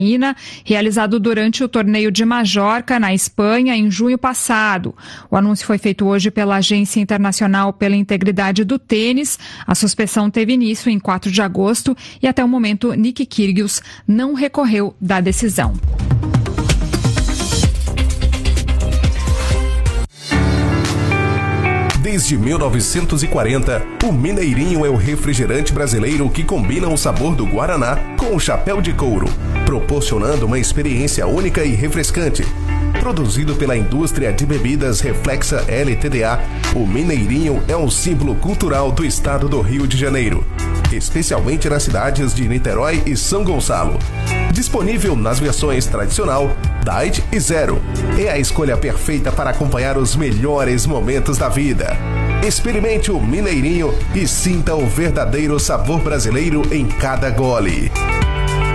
realizado durante o torneio de Majorca, na Espanha, em junho passado. O anúncio foi feito hoje pela Agência Internacional pela Integridade do Tênis. A suspensão teve início em 4 de agosto e até o momento Nick Kyrgios não recorreu da decisão. Desde 1940, o Mineirinho é o refrigerante brasileiro que combina o sabor do Guaraná com o chapéu de couro, proporcionando uma experiência única e refrescante. Produzido pela indústria de bebidas Reflexa LTDA, o Mineirinho é um símbolo cultural do estado do Rio de Janeiro, especialmente nas cidades de Niterói e São Gonçalo. Disponível nas versões tradicional, Diet e Zero. É a escolha perfeita para acompanhar os melhores momentos da vida. Experimente o Mineirinho e sinta o verdadeiro sabor brasileiro em cada gole.